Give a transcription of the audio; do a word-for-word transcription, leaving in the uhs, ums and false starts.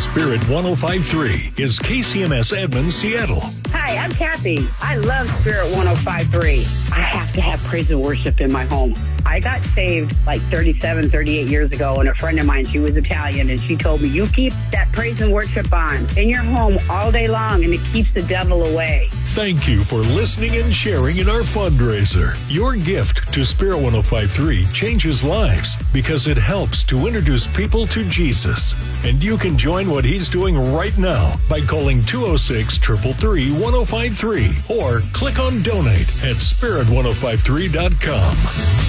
Spirit one oh five point three is K C M S Edmonds, Seattle. Hi, I'm Kathy. I love Spirit one oh five point three. I have to have praise and worship in my home. I got saved like thirty-seven, thirty-eight years ago, and a friend of mine, she was Italian, and she told me, you keep that praise and worship on in your home all day long, and it keeps the devil away. Thank you for listening and sharing in our fundraiser. Your gift to Spirit one oh five point three changes lives because it helps to introduce people to Jesus. And you can join what he's doing right now by calling two oh six, three three three, one oh five three or click on donate at spirit one oh five three dot com.